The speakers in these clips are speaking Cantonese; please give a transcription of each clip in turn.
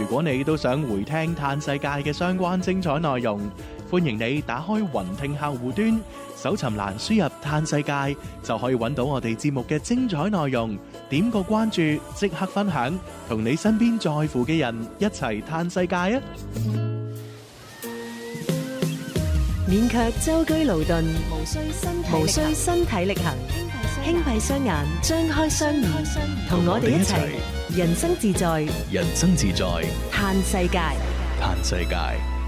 果你都想回聽嘆世界嘅相關精彩內容，歡迎你打開雲聽客戶端，搜尋欄輸入嘆世界，就可以揾到我哋節目嘅精彩內容。點個關注，即刻分享，同你身邊在乎嘅人一齊嘆世界啊！ 免卻舟車勞頓，無需身體力行，輕閉雙眼，張開雙耳，同我哋一齊人生自在， 人生自在， 嘆世界。 嘆世界。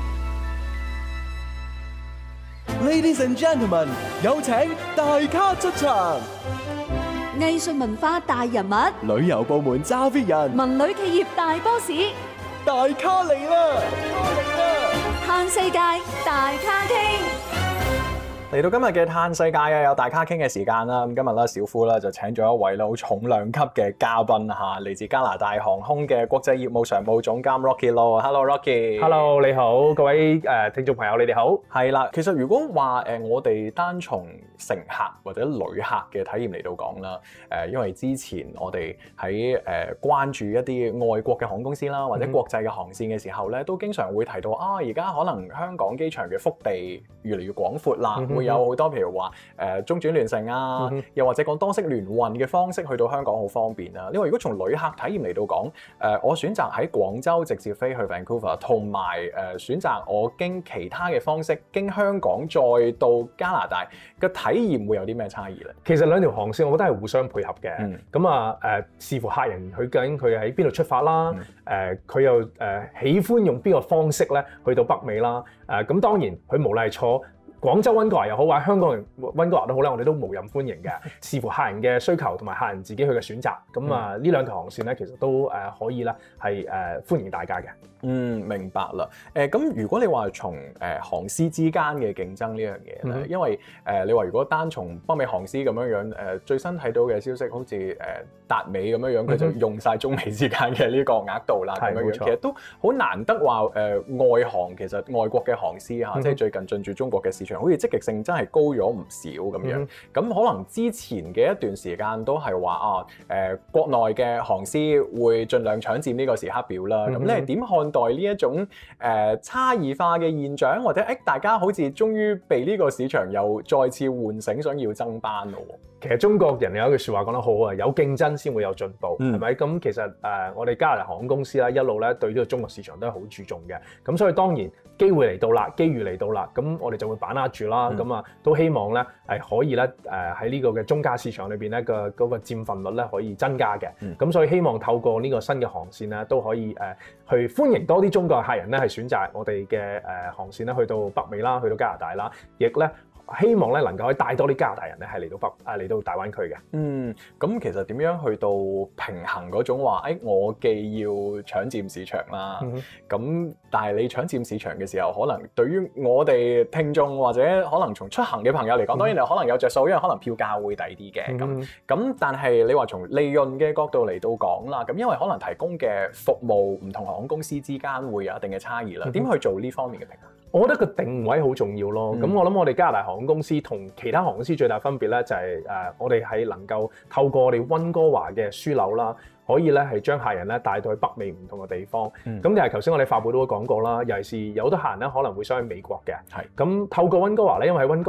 Ladies and gentlemen， 有請大咖出場。 藝術文化大人物， 旅遊部門揸 fit 人， 文旅企業大 boss， 大咖嚟啦！ 嘆世界大咖傾。 嚟到今日嘅嘆世界啊，有大咖傾嘅時間啦。咁今日咧，小夫咧就請咗一位咧好重量級嘅嘉賓嚇，嚟自加拿大航空嘅國際業務常務總監 Rocky Low。Hello Rocky。Hello， 你好，各位聽眾朋友，你哋好。 係啦，其實如果話我哋單從乘客或者旅客嘅體驗嚟到講啦，因為之前我哋喺關注一啲外國嘅航空公司啦，或者國際嘅航線嘅時候咧，都經常會提到啊，而家可能香港機場嘅腹地越嚟越廣闊啦。會有好多譬如話中轉聯乘啊，又或者講多式聯運嘅方式去到香港好方便啊。因為如果從旅客體驗嚟到講，我選擇喺廣州直接飛去 Vancouver， 同埋選擇我經其他嘅方式經香港再到加拿大嘅體驗會有啲咩差異咧？ 其實兩條航線我覺得係互相配合嘅。咁視乎客人佢究竟佢喺邊度出發啦，佢又喜歡用邊個方式咧去到北美啦。咁當然佢無論係坐廣州溫哥華又好，或者香港溫哥華都好咧，我哋都無任歡迎嘅，視乎客人嘅需求同埋客人自己去嘅選擇。咁呢兩條航線咧，其實都可以啦，係歡迎大家嘅。 明白啦。咁如果你話從航司之間嘅競爭呢樣嘢咧，因為你話如果單從北美航司咁樣最新睇到嘅消息，好似達美咁樣佢就用晒中美之間嘅呢個額度啦，咁樣其實都好難得話外航其實外國嘅航司嚇，即係最近進駐中國嘅市場，好似積極性真係高咗唔少咁樣。咁可能之前嘅一段時間都係話國內嘅航司會盡量搶佔呢個時刻表啦。咁你係點看待呢一種差異化嘅現象，或者大家好似終於被呢個市場又再次喚醒，想要爭班咯？ 其實中國人有一句説話講得好啊，有競爭先會有進步，係咪？咁其實我哋加拿大航空公司啦，一路咧對呢個中國市場都係好注重嘅。咁所以當然機會嚟到啦，機遇嚟到啦，咁我哋就會把握住啦。咁都希望咧係可以咧喺呢個嘅中價市場裏邊咧嗰個佔份率咧可以增加嘅。咁所以希望透過呢個新嘅航線咧都可以去歡迎多啲中國客人咧係選擇我哋嘅航線咧去到北美啦，去到加拿大啦，亦咧希望咧能夠可以帶多啲加拿大人咧係嚟到大灣區嘅。 咁其實點樣去到平衡嗰種話，我既要搶佔市場啦，咁但係你搶佔市場嘅時候，可能對於我哋聽眾或者可能從出行嘅朋友嚟講，當然你可能有着數，因為可能票價會抵啲嘅。咁但係你話從利潤嘅角度嚟到講啦，咁因為可能提供嘅服務唔同航空公司之間會有一定嘅差異啦，點去做呢方面嘅平衡？ 我覺得個定位好重要咯。咁我諗我哋加拿大航空公司同其他航空公司最大分別咧，就係我哋係能夠透過我哋溫哥華嘅樞紐啦，可以咧係將客人咧帶到去北美唔同嘅地方。咁就係頭先我哋發布都講過啦，尤其是有好多客人咧可能會想去美國嘅。咁透過溫哥華咧，因為喺溫哥